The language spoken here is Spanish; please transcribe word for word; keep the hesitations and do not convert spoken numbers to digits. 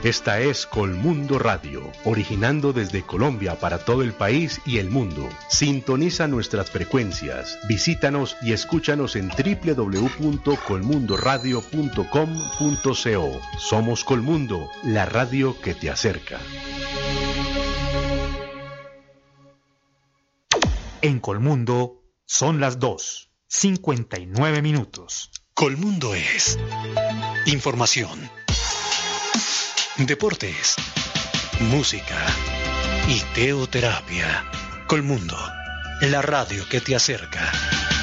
Esta es Colmundo Radio, originando desde Colombia para todo el país y el mundo. Sintoniza nuestras frecuencias, visítanos y escúchanos en doble u doble u doble u punto colmundo radio punto com punto co. Somos Colmundo, la radio que te acerca. En Colmundo son las dos, cincuenta y nueve minutos. Colmundo es información, deportes, música y teoterapia. Colmundo, la radio que te acerca.